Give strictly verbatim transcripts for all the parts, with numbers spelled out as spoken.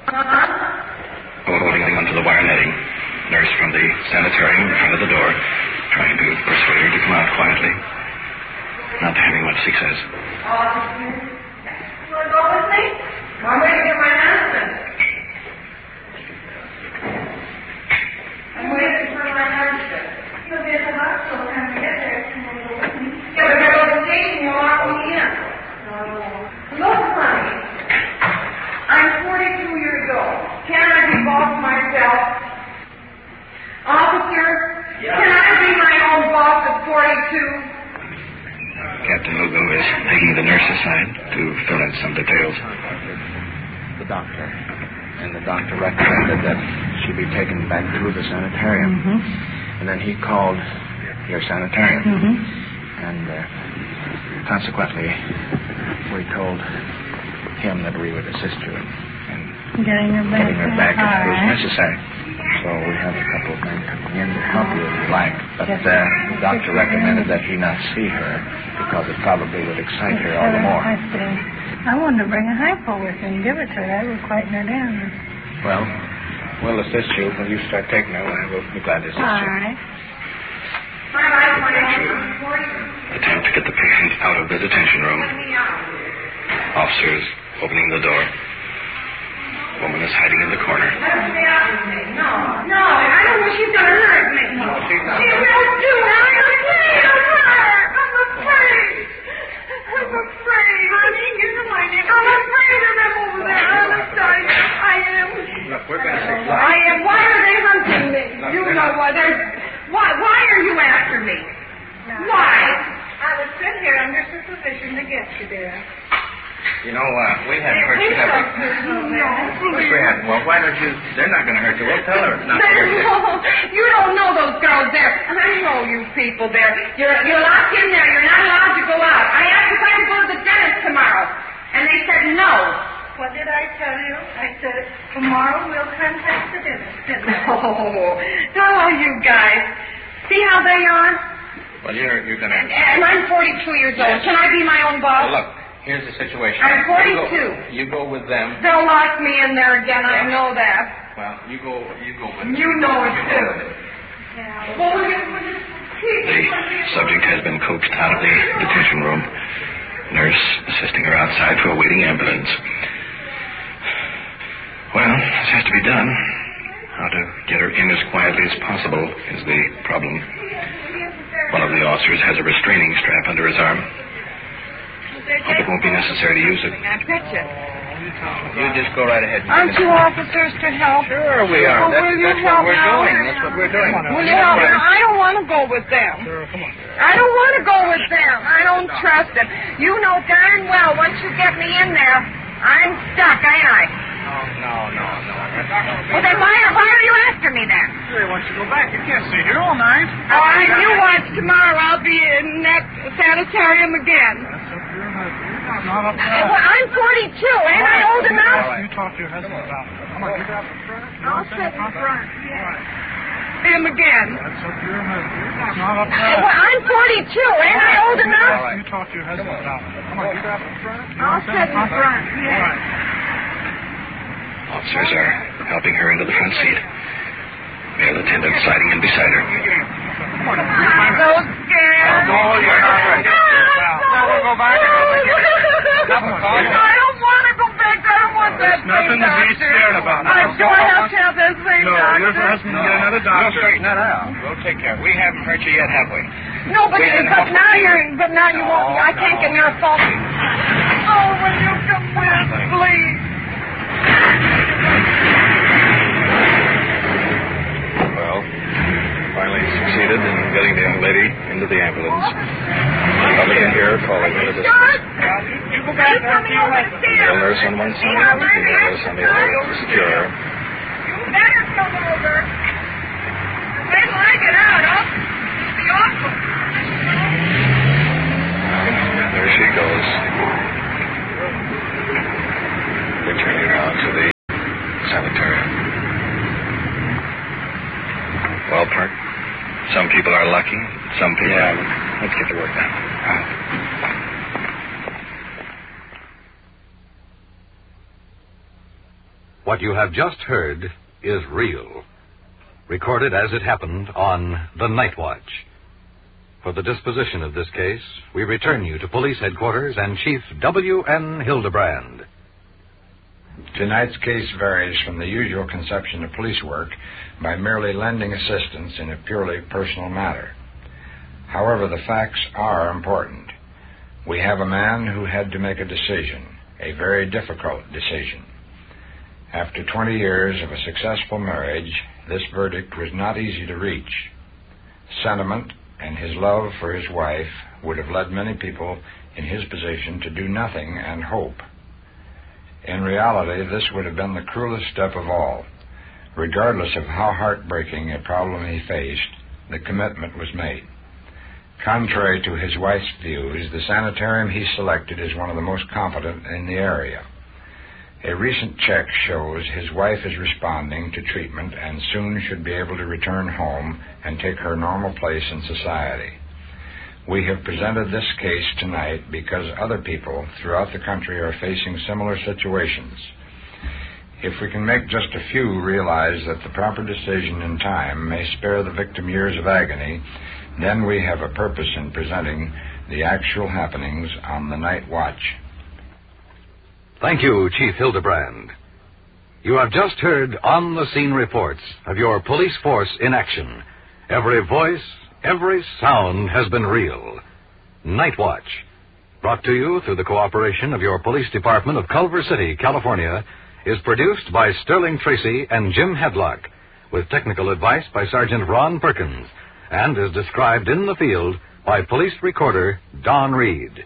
Holding onto the wire netting. Nurse from the sanitarium in front of the door, trying to persuade her to come out quietly. Not having much success. Officer, you want to go with me? I'm waiting for my husband. I'm waiting for my husband. He'll be at the hospital when we get there. Yeah, but they're going to take me and lock me in. Look, honey. I'm forty-two years old. Can I be boss myself? Officer, yeah. Can I be my own boss at forty-two? Captain Lugo is taking the nurse aside to fill in some details. The doctor. And the doctor recommended that she be taken back to the sanitarium. Mm-hmm. And then he called your sanitarium. Mm-hmm. And uh, consequently, we told him that we would assist you in, in getting her back, getting her back if it was right. necessary. So we have a couple of men coming in to help you if you like. But uh, the doctor recommended that he not see her because it probably would excite her all the more. I see. I wanted to bring a hypo with me and give it to her. That would quieten her down. Well, we'll assist you when you start taking her. I will be glad to assist All you. right. Attempt to get the patient out of the detention room. Officers opening the door. Woman is hiding in the corner. No, no, I don't know she's going to hurt me. No, she's not. She will do it. I'm afraid of her. I'm afraid. I'm afraid. Honey, you know my name. I'm afraid of them over there. Honest, I, I am. Look, we're going to say I am. Why are they hunting me? Look, You they're know not- why. They're, why, why are you after me? Why? I was sent here under supervision to get you there. You know, uh, we haven't hurt you, have we? Of course we haven't. Well, why don't you... They're not going to hurt you. We'll tell her it's not fair. No, you don't know those girls there. I know you people there. You're, you're locked in there. You're not allowed to go out. I asked if I could go to the dentist tomorrow, and they said no. What did I tell you? I said, tomorrow we'll contact the dentist. Oh, oh, you guys. See how they are? Well, you're, you're going to... And I'm forty-two years old. Can I be my own boss? Well, look, here's the situation. I'm forty-two. You go, you go with them. They'll lock me in there again. I know that. Well, you go you go with them. You know it, You go too. with them. Well, will you, will you The subject has been coaxed out of the detention room. Nurse assisting her outside to a waiting ambulance. Well, this has to be done. How to get her in as quietly as possible is the problem. One of the officers has a restraining strap under his arm. Hope it won't be necessary to use it. I bet you. You just go right ahead. And Aren't you officers to help? Sure we are. Well, that's will you that's help what we're now? doing. That's what we're doing. Will you help me? I don't want to go with them. I don't want to go with them. I don't trust them. You know darn well once you get me in there, I'm stuck, ain't I? No, no, no, no. Well, then why, why are you after me then? They want you to go back. You can't stay here all night. Oh, I you watch tomorrow. I'll be in that sanitarium again. That's up to your husband. You're not up Well, there. I'm forty-two. Ain't I old enough? You talk to your husband about it. I'm going to get out the front. I'll sit in front. Right. Him again. That's up to your husband. You're not up Well, there. I'm forty-two. Ain't I old enough? You talk to your husband about it. I'm going to get out the front. You I'll understand? sit in front. All Yeah. right. Officers are helping her into the front seat. Male attendant sliding in beside her. I'm so scared. No, you're not right. Now we'll go back and we'll get I don't want to go back. I don't want that There's nothing thing, to be doctor. scared about. I do I have to have that thing, No, doctor? your husband will get another We'll doctor. straighten that out. We'll take care of it. We haven't hurt you yet, have we? No, but, We didn't but help now you. you're, but now you won't. I can't No, get near a fault. Oh, will you come with, please? Well, finally succeeded in getting the young lady into the ambulance. Republican here calling into the George, You go are back you there. coming over to see male her? nurse on one side, the female nurse on the other to secure her. You better come over. Wait till I get out. I'll be awful. There she goes. Returning now to the sanitarium. Well, Park, some people are lucky, some people Yeah. aren't. Let's get to work now. What you have just heard is real. Recorded as it happened on The Night Watch. For the disposition of this case, we return you to Police Headquarters and Chief W N Hildebrand. Tonight's case varies from the usual conception of police work by merely lending assistance in a purely personal matter. However, the facts are important. We have a man who had to make a decision, a very difficult decision. After twenty years of a successful marriage, this verdict was not easy to reach. Sentiment and his love for his wife would have led many people in his position to do nothing and hope. In reality, this would have been the cruelest step of all. Regardless of how heartbreaking a problem he faced, the commitment was made. Contrary to his wife's views, the sanitarium he selected is one of the most competent in the area. A recent check shows his wife is responding to treatment and soon should be able to return home and take her normal place in society. We have presented this case tonight because other people throughout the country are facing similar situations. If we can make just a few realize that the proper decision in time may spare the victim years of agony, then we have a purpose in presenting the actual happenings on The Night Watch. Thank you, Chief Hildebrand. You have just heard on-the-scene reports of your police force in action. Every voice, every sound has been real. Night Watch, brought to you through the cooperation of your police department of Culver City, California, is produced by Sterling Tracy and Jim Hadlock, with technical advice by Sergeant Ron Perkins, and is described in the field by police recorder Don Reed.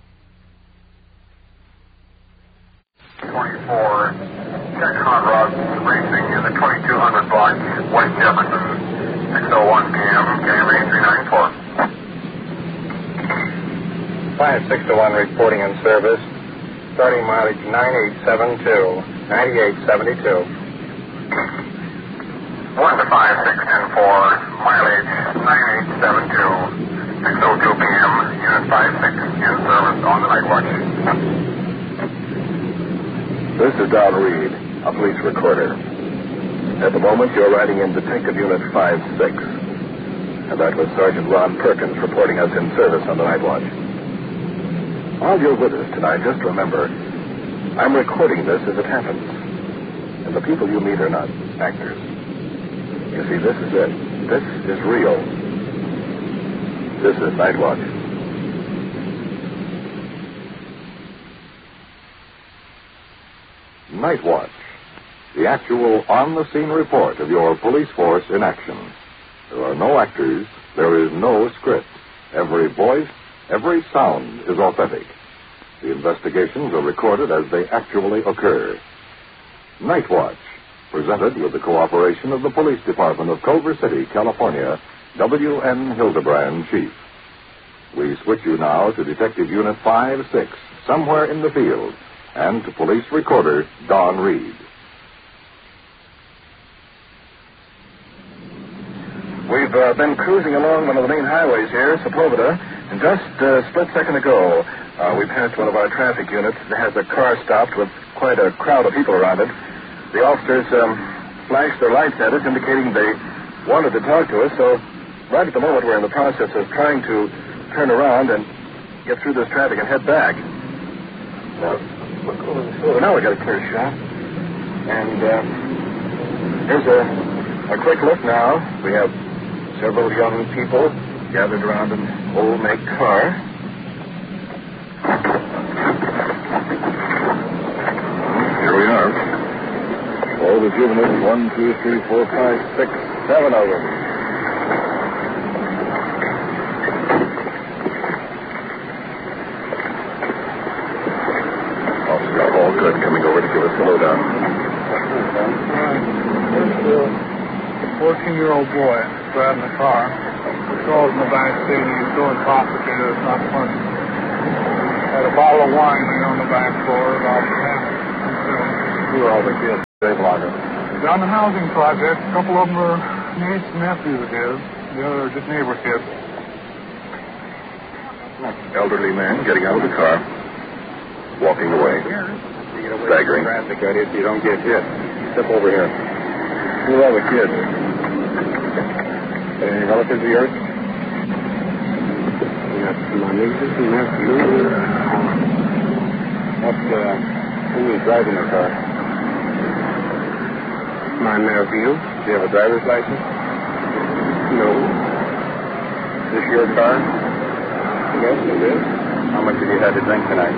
twenty-four, check Hot Rod Racing in the twenty-two hundred block, West Jefferson, six oh one p.m., K M A three ninety-four. five six oh one reporting in service, starting mileage nine eight seven two, ninety-eight seventy-two. one to five six ten four, mileage nine eight seven two, six oh two p.m., Unit five six in service on the Night Watch. This is Don Reed, a police recorder. At the moment, you're riding in Detective Unit five six. And that was Sergeant Ron Perkins reporting us in service on the Night Watch. While you're with us tonight, just remember, I'm recording this as it happens. And the people you meet are not actors. You see, this is it. This is real. This is Night Watch. Night Watch, the actual on-the-scene report of your police force in action. There are no actors, there is no script. Every voice, every sound is authentic. The investigations are recorded as they actually occur. Night Watch, presented with the cooperation of the Police Department of Culver City, California, W N Hildebrand, Chief. We switch you now to Detective Unit five six, somewhere in the field, and to police recorder Don Reed. We've uh, been cruising along one of the main highways here, Sepulveda, and just a split second ago, uh, we passed one of our traffic units that has a car stopped with quite a crowd of people around it. The officers um, flashed their lights at us, indicating they wanted to talk to us, so right at the moment we're in the process of trying to turn around and get through this traffic and head back. Now, So now we got a clear shot. And uh, here's a, a quick look now. We have several young people gathered around an old make car. Here we are. All the juveniles, one, two, three, four, five, six, seven of them. Good, coming over to give us the lowdown. There's a fourteen-year-old boy driving the car. The girls in the back saying he was so intoxicated it's not funny. Had a bottle of wine laying on the back floor about half consumed. Who are all the kids? Dave Lager. Down the housing project, a couple of them are niece and nephews of his. The other are just neighbor kids. Elderly man getting out of the car, walking away. Staggering. Traffic, that is, you don't get hit. Step over here. Who are the kids? Any relatives of yours? Yes, my nieces and nephews. What, uh, who was driving the car? My nephew. Do you have a driver's license? No. Is this your car? Yes, it is. How much have you had to drink tonight?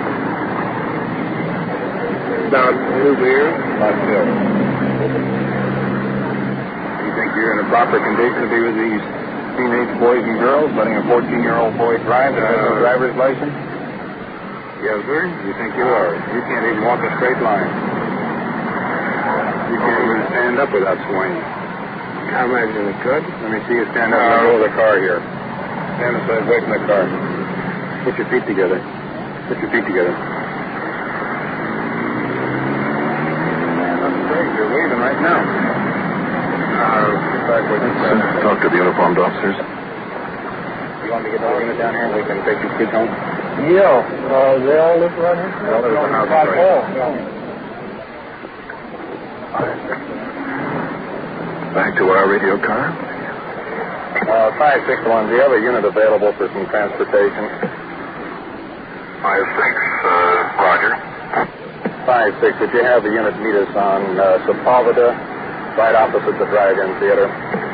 About two beers. About two. You think you're in a proper condition to be with these teenage boys and girls, letting a fourteen-year-old boy drive that has no Uh, driver's license? Yes, sir. You think you are? You can't even walk a straight line. You can't even stand up without swaying. I imagine it could. Let me see you stand up in the middle of the car here. Stand aside, away from the car. Put your feet together. Put your feet together. That's great. You're waving right now. Uh, get back with us. Uh, talk to the uniformed officers. You want me to get the unit down here and we can take these kids home? Yeah. Uh, they all live right here? They all live in the house, right? Oh, yeah. Back to our radio car. Uh, five six one, do you have a unit available for some transportation? five six, uh, Roger. five six, would you have the unit meet us on uh, Sepulveda, right opposite the drive-in theater?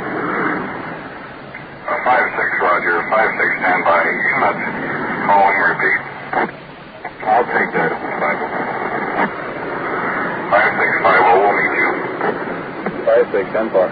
Uh, five six, Roger. five six, stand by. Unit calling, repeat. I'll take that. five six five zero will meet you. five six, ten four.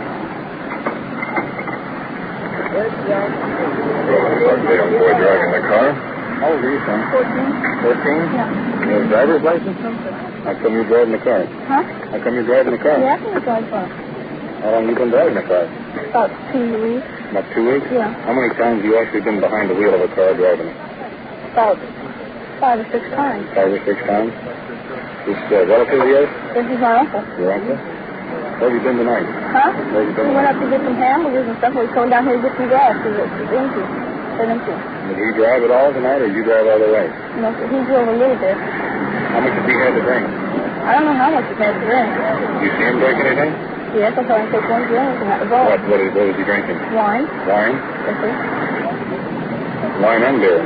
Young boy driving the car. How old are you, son? fourteen. fourteen? Yeah. You have a driver's license? How come you're driving the car? Huh? How come you're driving the car? Yeah, I can drive far. How long have you been driving the car? About two weeks. About two weeks? Yeah. How many times have you actually been behind the wheel of a car driving it? About five or six times. Five or six times? This uh, relative of yours? This is my uncle. Your uncle? Where have you been tonight? Huh? Where have you been We went tonight? up to get some hamburgers and stuff. We were coming down here to get some gas because it's empty. It's empty. Did he drive at all tonight, or did you drive all the way? You know, so he drove a little bit. How much did he have to drink? I don't know how much he had to drink. Did you see him drink anything? Yes, I saw him take one drink and that was all. What, what, is, what was he drinking? Wine. Wine? Yes, sir. Wine and beer.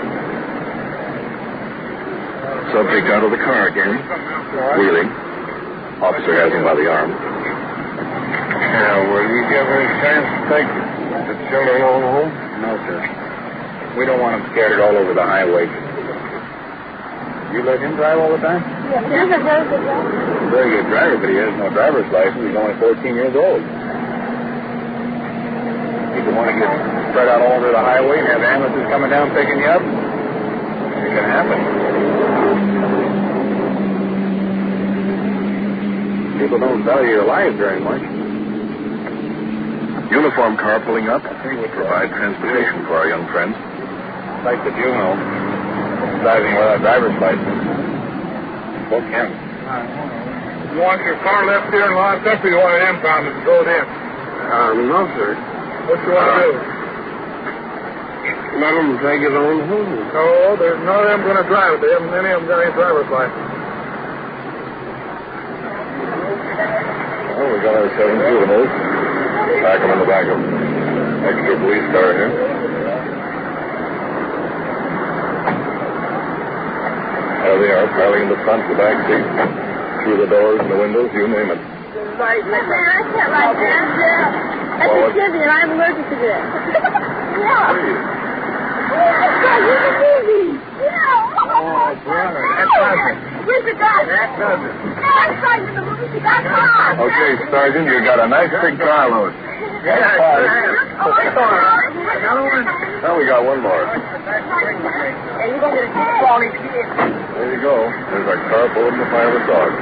Subject out of the car again. Wheeling. Officer has him by the arm. Yeah, will you give her a chance to take the children on home? No, sir. We don't want them scattered all over the highway. You let him drive all the time? Yeah, he's a very good driver. He's a very good driver, but he has no driver's license. He's only fourteen years old. People want to get spread out all over the highway and have ambulances coming down picking you up. It can happen. People don't value your life very much. Uniform car pulling up. We would provide transportation for our young friends. Like the juvenile driving without a driver's license. Both can. You want your car left here and locked up, or you want it impounded and towed in? Uh, no, sir. What you want to do? Let them take it on home. No, there's none of them going to drive it. They haven't any of them got any driver's license. Oh, we got our seven juveniles. Pack them in the back of extra police car here. There they are, piling in the front, the back seat, through the doors and the windows, you name it. Right, man, I can't like that. That's Well, a what- kidney, and I'm allergic to this. Yeah. Please. Oh, you're the movie. Yeah. Oh, brother, that doesn't. Where's the guy? That doesn't. No, I'm trying to the movie. She got caught. Okay, Sergeant, you got a nice big carload. Yeah, Oh, I'm sorry. Another one? Now we got one more. Hey, you're going to get a quality kid. There you go. There's our car full of the fire with dogs.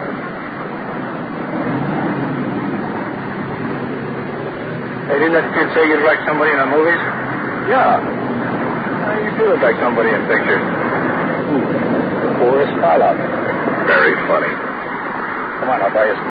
Hey, didn't that kid say you'd like somebody in the movies? Yeah. Uh, you do look like somebody in pictures. Boris Karloff. Very funny. Come on, I'll buy you some.